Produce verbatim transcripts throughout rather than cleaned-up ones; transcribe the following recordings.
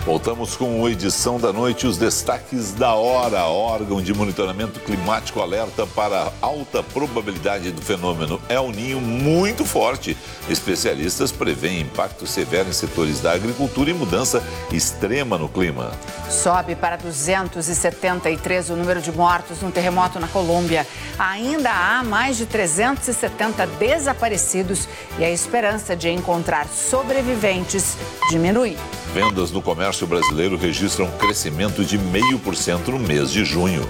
Voltamos com a edição da noite, os destaques da hora. Órgão de monitoramento climático alerta para alta probabilidade do fenômeno El Niño muito forte. Especialistas preveem impacto severo em setores da agricultura e mudança extrema no clima. Sobe para duzentos e setenta e três o número de mortos no terremoto na Colômbia. Ainda há mais de trezentos e setenta desaparecidos e a esperança de encontrar sobreviventes diminui. Vendas no comércio brasileiro registram crescimento de zero vírgula cinco por cento no mês de junho.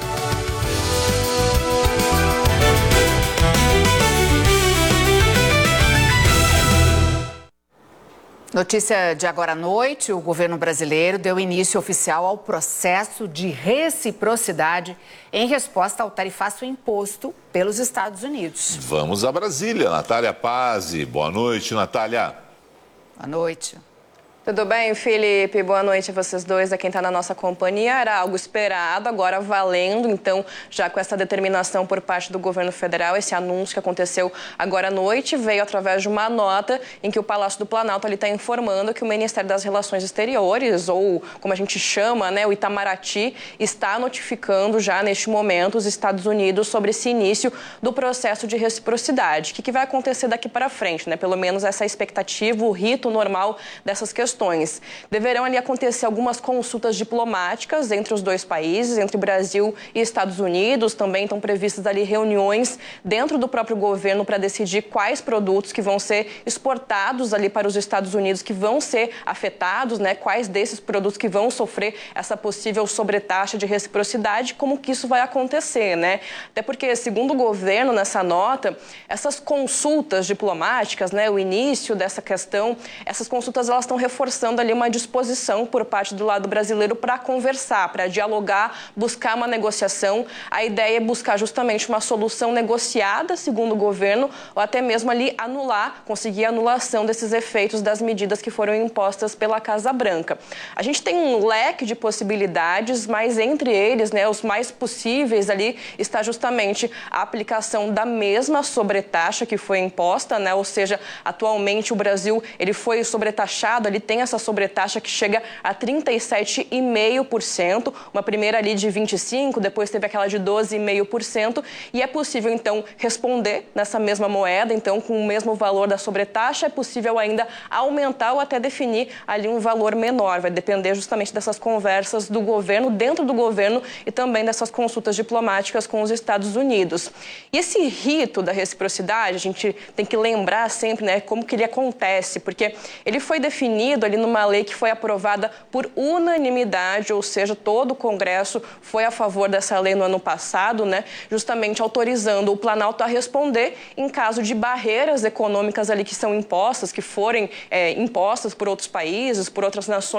Notícia de agora à noite, o governo brasileiro deu início oficial ao processo de reciprocidade em resposta ao tarifaço imposto pelos Estados Unidos. Vamos a Brasília, Natália Pazzi. Boa noite, Natália. Boa noite. Tudo bem, Felipe? Boa noite a vocês dois, a quem está na nossa companhia. Era algo esperado, agora valendo, então, já com essa determinação por parte do governo federal, esse anúncio que aconteceu agora à noite, veio através de uma nota em que o Palácio do Planalto está informando que o Ministério das Relações Exteriores, ou como a gente chama, né, o Itamaraty, está notificando já neste momento os Estados Unidos sobre esse início do processo de reciprocidade. O que, que vai acontecer daqui para frente, né? Pelo menos essa expectativa, o rito normal dessas questões. Deverão ali acontecer algumas consultas diplomáticas entre os dois países, entre Brasil e Estados Unidos. Também estão previstas ali reuniões dentro do próprio governo para decidir quais produtos que vão ser exportados ali para os Estados Unidos, que vão ser afetados, né? Quais desses produtos que vão sofrer essa possível sobretaxa de reciprocidade, como que isso vai acontecer, né? Até porque, segundo o governo, nessa nota, essas consultas diplomáticas, né? O início dessa questão, essas consultas elas estão reforçando forçando ali uma disposição por parte do lado brasileiro para conversar, para dialogar, buscar uma negociação. A ideia é buscar justamente uma solução negociada, segundo o governo, ou até mesmo ali anular, conseguir a anulação desses efeitos das medidas que foram impostas pela Casa Branca. A gente tem um leque de possibilidades, mas entre eles, né, os mais possíveis ali está justamente a aplicação da mesma sobretaxa que foi imposta, né? Ou seja, atualmente o Brasil ele foi sobretaxado, ele tem essa sobretaxa que chega a trinta e sete vírgula cinco por cento, uma primeira ali de vinte e cinco por cento, depois teve aquela de doze vírgula cinco por cento, e é possível, então, responder nessa mesma moeda, então, com o mesmo valor da sobretaxa, é possível ainda aumentar ou até definir ali um valor menor, vai depender justamente dessas conversas do governo, dentro do governo, e também dessas consultas diplomáticas com os Estados Unidos. E esse rito da reciprocidade, a gente tem que lembrar sempre, né, como que ele acontece, porque ele foi definido ali numa lei que foi aprovada por unanimidade, ou seja, todo o Congresso foi a favor dessa lei no ano passado, né? Justamente autorizando o Planalto a responder em caso de barreiras econômicas ali que são impostas, que forem é, impostas por outros países, por outras nações,